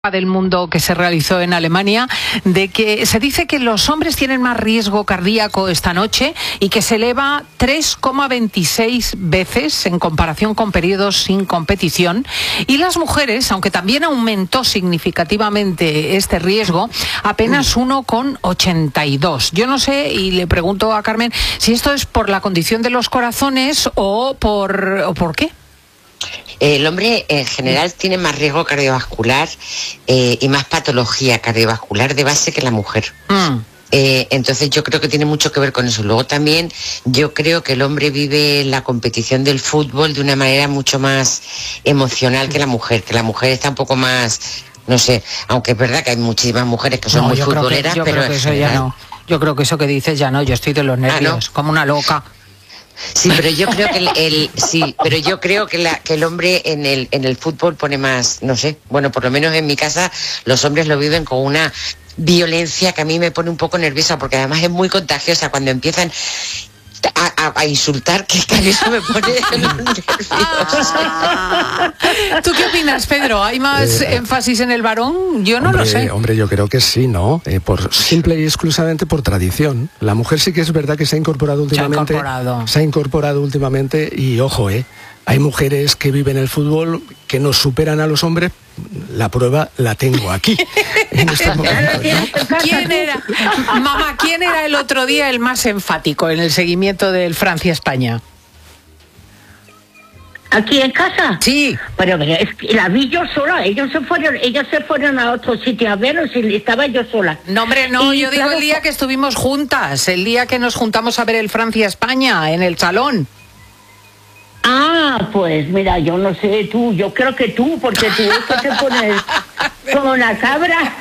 del mundo que se realizó en Alemania, de que se dice que los hombres tienen más riesgo cardíaco esta noche y que se eleva 3,26 veces en comparación con periodos sin competición, y las mujeres, aunque también aumentó significativamente este riesgo, apenas 1,82. Yo no sé, y le pregunto a Carmen, si esto es por la condición de los corazones o por qué. El hombre en general tiene más riesgo cardiovascular y más patología cardiovascular de base que la mujer. Entonces yo creo que tiene mucho que ver con eso. Luego también yo creo que el hombre vive la competición del fútbol de una manera mucho más emocional que la mujer está un poco más, no sé, aunque es verdad que hay muchísimas mujeres que son muy futboleras, pero creo que eso ya no. Yo creo que eso que dices ya no, yo estoy de los nervios, ¿no? Como una loca. Sí, pero yo creo que el hombre en el fútbol pone más, no sé, bueno, por lo menos en mi casa los hombres lo viven con una violencia que a mí me pone un poco nerviosa, porque además es muy contagiosa cuando empiezan a insultar, que eso me pone nerviosa. ¿Tú qué opinas, Pedro? ¿Hay más énfasis en el varón? Yo no lo sé. Hombre, yo creo que sí, ¿no? Por simple y exclusivamente por tradición. La mujer sí que es verdad que se ha incorporado últimamente. Se ha incorporado últimamente y, ojo, hay mujeres que viven el fútbol que nos superan a los hombres. La prueba la tengo aquí, en este momento, ¿no? ¿Quién era el otro día el más enfático en el seguimiento del Francia-España? ¿Aquí en casa? Sí. Pero es que la vi yo sola. Ellos se fueron a otro sitio a verlos y estaba yo sola. No, hombre, no, yo digo el día que estuvimos juntas, el día que nos juntamos a ver el Francia-España en el salón. Ah, pues mira, yo no sé tú, yo creo que tú, porque tú te pones como una cabra.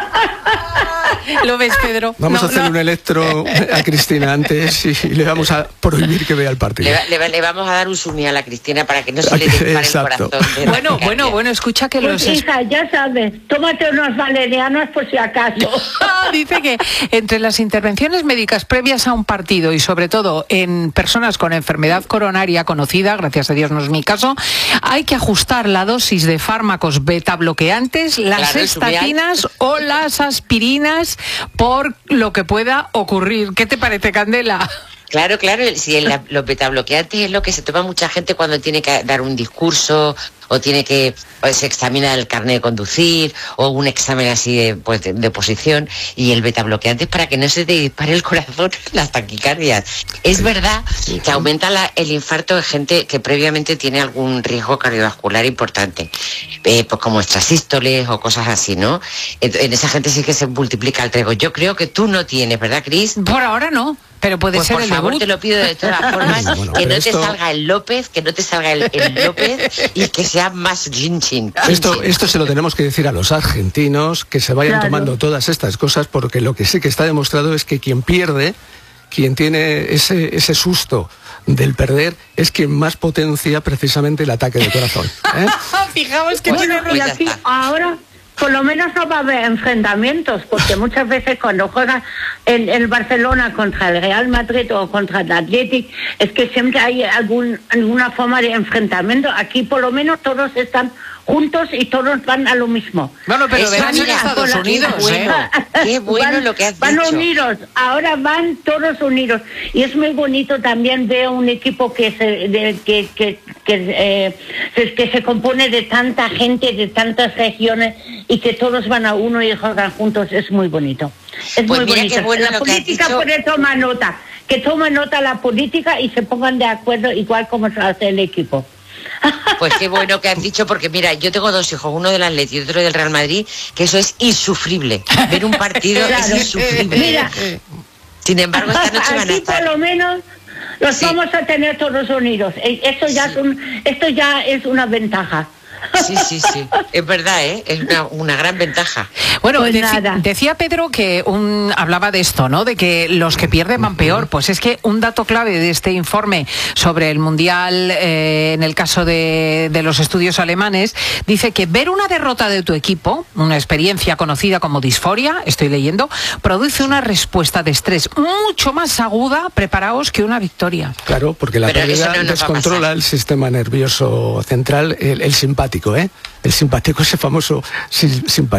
¿Lo ves, Pedro? Vamos a hacer un electro a Cristina antes y le vamos a prohibir que vea el partido. Le vamos a dar un sumi a la Cristina para que no se le dispare el corazón. Bueno, escucha que pues hija, ya sabes, tómate unos valerianos por si acaso. Dice que entre las intervenciones médicas previas a un partido y sobre todo en personas con enfermedad coronaria conocida, gracias a Dios no es mi caso, hay que ajustar la dosis de fármacos beta bloqueantes, las estatinas o las aspirinas por lo que pueda ocurrir. ¿Qué te parece, Candela? Claro, si los betabloqueantes es lo que se toma mucha gente cuando tiene que dar un discurso o tiene que se examina el carnet de conducir o un examen así de posición, y el betabloqueante es para que no se te dispare el corazón, las taquicardias. Es verdad que aumenta el infarto de gente que previamente tiene algún riesgo cardiovascular importante, pues como extrasístoles o cosas así, ¿no? En esa gente sí que se multiplica el riesgo. Yo creo que tú no tienes, ¿verdad, Cris? Por ahora no. Pero puede ser por favor, te lo pido de todas formas, que no te salga el López, el López, y que sea más chin. Esto se lo tenemos que decir a los argentinos, que se vayan tomando todas estas cosas, porque lo que sí que está demostrado es que quien pierde, quien tiene ese susto del perder, es quien más potencia precisamente el ataque de corazón. Fijaos que y aquí ahora por lo menos no va a haber enfrentamientos, porque muchas veces cuando juega el Barcelona contra el Real Madrid o contra el Athletic, es que siempre hay alguna forma de enfrentamiento. Aquí por lo menos todos están juntos y todos van a lo mismo. Bueno, pero verás en Estados Unidos, Qué bueno lo que has dicho. Van unidos, ahora van todos unidos. Y es muy bonito también ver un equipo que se compone de tanta gente, de tantas regiones, y que todos van a uno y juegan juntos. Es muy bonito. Es pues muy bonito. Bueno, la política puede tomar nota. Que tome nota la política y se pongan de acuerdo igual como se hace el equipo. Pues qué bueno que has dicho, porque mira, yo tengo dos hijos, uno del Atleti y otro del Real Madrid, que eso es insufrible. Ver un partido es insufrible. Mira, sin embargo, esta noche van a estar. Aquí por lo menos los vamos a tener todos unidos. Esto ya es una ventaja. Sí, es verdad, es una gran ventaja. Bueno, pues decía Pedro que hablaba de esto, ¿no? De que los que pierden van peor. Pues es que un dato clave de este informe sobre el Mundial, en el caso de los estudios alemanes, dice que ver una derrota de tu equipo, una experiencia conocida como disforia, estoy leyendo, produce una respuesta de estrés mucho más aguda, preparaos, que una victoria. Claro, porque la pérdida descontrola el sistema nervioso central, el simpático simpático, ¿eh? El simpático, ese famoso simpático.